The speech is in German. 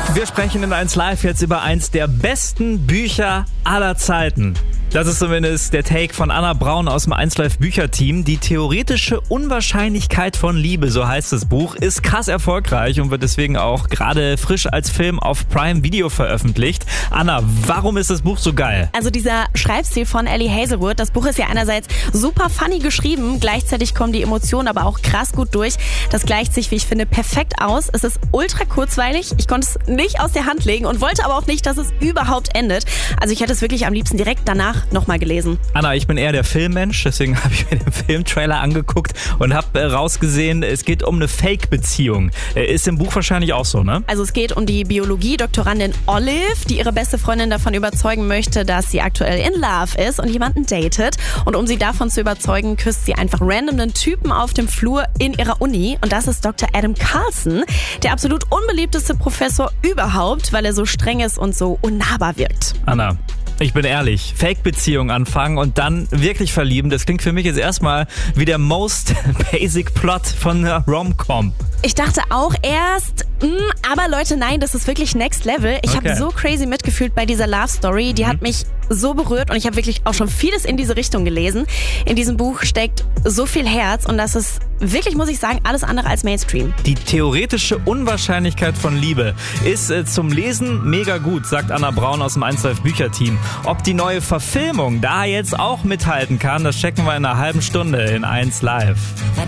Wir sprechen in 1 Live jetzt über eins der besten Bücher aller Zeiten. Das ist zumindest der Take von Anna Braun aus dem 1 Live Bücherteam. Die theoretische Unwahrscheinlichkeit von Liebe, so heißt das Buch, ist krass erfolgreich und wird deswegen auch gerade frisch als Film auf Prime Video veröffentlicht. Anna, warum ist das Buch so geil? Also dieser Schreibstil von Ellie Hazelwood, das Buch ist ja einerseits super funny geschrieben, gleichzeitig kommen die Emotionen aber auch krass gut durch. Das gleicht sich, wie ich finde, perfekt aus. Es ist ultra kurzweilig, ich konnte es nicht aus der Hand legen und wollte aber auch nicht, dass es überhaupt endet. Also ich hätte es wirklich am liebsten direkt danach nochmal gelesen. Anna, ich bin eher der Filmmensch, deswegen habe ich mir den Filmtrailer angeguckt und habe rausgesehen, es geht um eine Fake-Beziehung. Ist im Buch wahrscheinlich auch so, ne? Also es geht um die Biologie-Doktorandin Olive, die ihre beste Freundin davon überzeugen möchte, dass sie aktuell in Love ist und jemanden datet. Und um sie davon zu überzeugen, küsst sie einfach random einen Typen auf dem Flur in ihrer Uni. Und das ist Dr. Adam Carlson, der absolut unbeliebteste Professor überhaupt, weil er so streng ist und so unnahbar wirkt. Anna, ich bin ehrlich, Fake-Beziehung anfangen und dann wirklich verlieben, das klingt für mich jetzt erstmal wie der most basic Plot von einer Rom-Com. Ich dachte auch erst, aber Leute, nein, das ist wirklich next level. Ich habe so crazy mitgefühlt bei dieser Love Story, die hat mich so berührt und ich habe wirklich auch schon vieles in diese Richtung gelesen. In diesem Buch steckt so viel Herz und das ist wirklich, muss ich sagen, alles andere als Mainstream. Die theoretische Unwahrscheinlichkeit von Liebe ist zum Lesen mega gut, sagt Anna Braun aus dem 1 Live Bücherteam. Ob die neue Verfilmung da jetzt auch mithalten kann, das checken wir in einer halben Stunde in 1 Live.